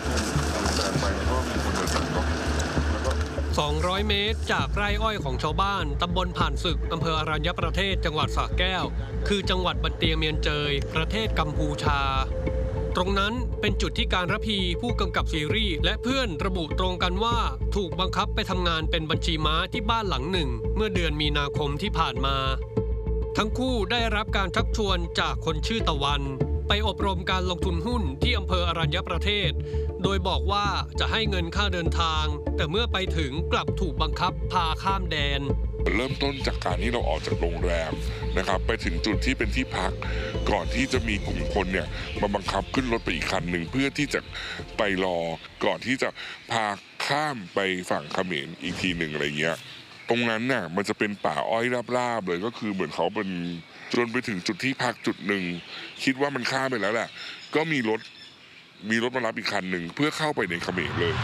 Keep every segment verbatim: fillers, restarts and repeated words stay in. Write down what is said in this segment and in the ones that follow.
สองร้อยเมตรจากไร่อ้อยของชาวบ้านตำบลผ่านศึกอำเภออรัญญประเทศจังหวัดสระแก้วคือจังหวัดบันเตียเมียนเจยประเทศกัมพูชาตรงนั้นเป็นจุดที่การระพีผู้กำกับซีรีส์และเพื่อนระบุตรงกันว่าถูกบังคับไปทำงานเป็นบัญชีม้าที่บ้านหลังหนึ่งเมื่อเดือนมีนาคมที่ผ่านมาทั้งคู่ได้รับการชักชวนจากคนชื่อตะวันไปอบรมการลงทุนหุ้นที่อำเภออรัญญประเทศโดยบอกว่าจะให้เงินค่าเดินทางแต่เมื่อไปถึงกลับถูกบังคับพาข้ามแดนเริ่มต้นจากการที่เราออกจากโรงแรมนะครับไปถึงจุดที่เป็นที่พักก่อนที่จะมีกลุ่มคนเนี่ยมาบังคับขึ้นรถไปอีกคันหนึ่งเพื่อที่จะไปรอก่อนที่จะพาข้ามไปฝั่งเขมรอีกทีหนึ่งอะไรเงี้ยตรงนั้นเนี่ยมันจะเป็นป่าอ้อยราบๆเลยก็คือเหมือนเขาเป็นจนไปถึงจุดที่พักจุดหนึ่งคิดว่ามันข้ามไปแล้วแหละก็มีรถมีรถมารับอีกคันหนึ่งเพื่อเข้าไปในเขมรเลย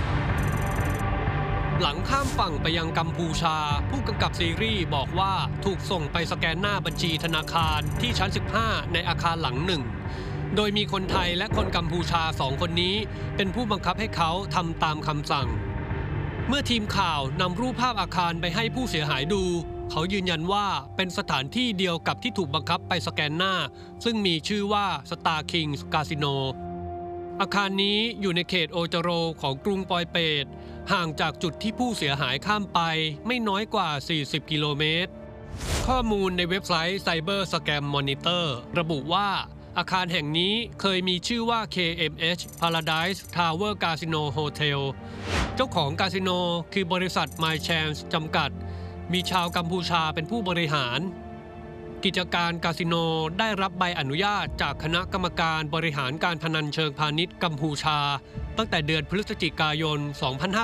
หลังข้ามฝั่งไปยังกัมพูชาผู้กำกับซีรีส์บอกว่าถูกส่งไปสแกนหน้าบัญชีธนาคารที่ชั้นสิบห้าในอาคารหลังหนึ่งโดยมีคนไทยและคนกัมพูชาสองคนนี้เป็นผู้บังคับให้เขาทำตามคำสั่งเมื่อทีมข่าวนำรูปภาพอาคารไปให้ผู้เสียหายดูเขายืนยันว่าเป็นสถานที่เดียวกับที่ถูกบังคับไปสแกนหน้าซึ่งมีชื่อว่า Star Kings Casino อาคารนี้อยู่ในเขตโอจโรของกรุงปอยเปตห่างจากจุดที่ผู้เสียหายข้ามไปไม่น้อยกว่าสี่สิบกิโลเมตรข้อมูลในเว็บไซต์ Cyber Scam Monitor ระบุว่าอาคารแห่งนี้เคยมีชื่อว่า เค เอ็ม เอช Paradise Tower Casino Hotel เจ้าของคาสิโนคือบริษัท My Chance จำกัดมีชาวกัมพูชาเป็นผู้บริหารกิจการคาสิโนได้รับใบอนุญาตจากคณะกรรมการบริหารการพนันเชิงพาณิชย์กัมพูชาตั้งแต่เดือนพฤศจิกายน สองพันห้าร้อย